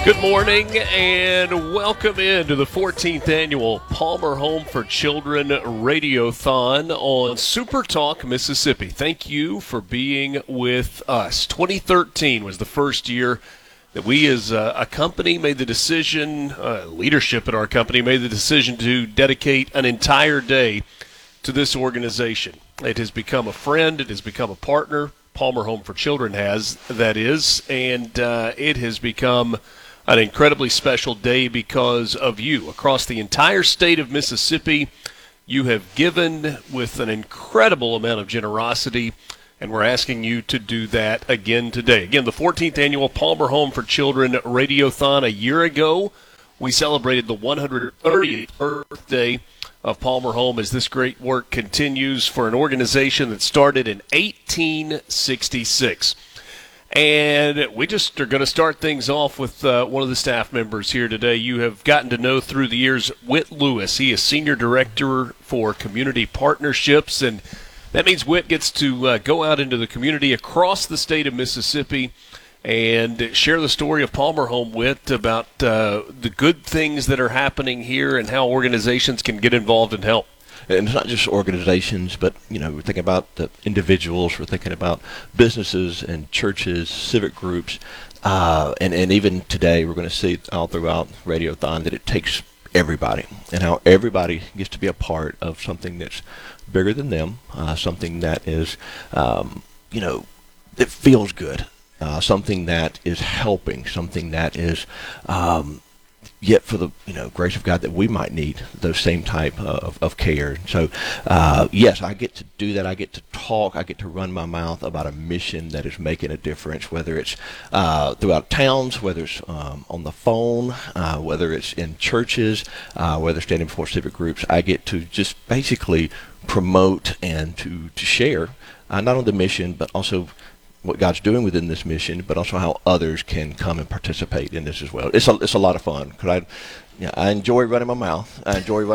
Good morning and welcome into the 14th annual Palmer Home for Children Radiothon on Super Talk Mississippi. Thank you for being with us. 2013 was the first year that we as a company made the decision, leadership at our company made the decision to dedicate an entire day to this organization. It has become a friend, it has become a partner. Palmer Home for Children has, that is, and it has become an incredibly special day because of you. Across the entire state of Mississippi, you have given with an incredible amount of generosity, and we're asking you to do that again today. Again, the 14th annual Palmer Home for Children Radiothon. A year ago, we celebrated the 130th birthday of Palmer Home as this great work continues for an organization that started in 1866. And we just are going to start things off with one of the staff members here today. You have gotten to know through the years Whit Lewis. He is Senior Director for Community Partnerships, and that means Whit gets to go out into the community across the state of Mississippi and share the story of Palmer Home, Whit, about the good things that are happening here and how organizations can get involved and help. And it's not just organizations, but, we're thinking about the individuals, we're thinking about businesses and churches, civic groups, and even today we're going to see all throughout Radiothon that it takes everybody, and how everybody gets to be a part of something that's bigger than them, something that is, that feels good, something that is helping, something that is yet for the grace of God that we might need those same type of care. So yes, I get to do that. I get to talk. I get to run my mouth about a mission that is making a difference, whether it's throughout towns, whether it's on the phone, whether it's in churches, whether standing before civic groups. I get to just basically promote and to share not only the mission, but also what God's doing within this mission, but also how others can come and participate in this as well. It's a lot of fun because I enjoy running my mouth. I enjoy running